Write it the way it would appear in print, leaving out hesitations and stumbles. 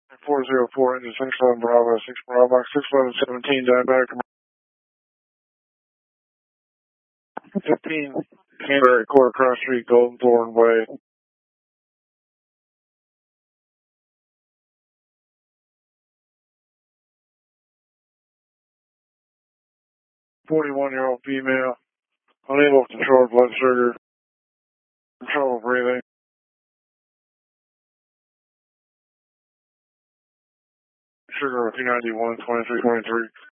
404 engine 611 Bravo, 6 Bravo, 61117 diabetic. 15 Canterbury Quarter Cross Street, Golden Thorn Way. 41-year-old female, unable to control blood sugar, trouble breathing. Sugar of 291, 23, 23.